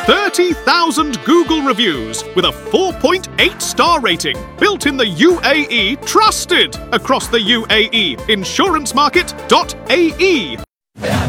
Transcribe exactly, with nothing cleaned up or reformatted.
thirty thousand Google reviews with a four point eight star rating. Built in the U A E, trusted across the U A E. insurance market dot A E.